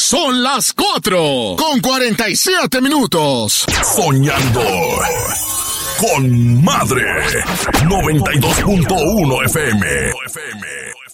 Son las 4:47. Soñando con Madre 92.1 FM.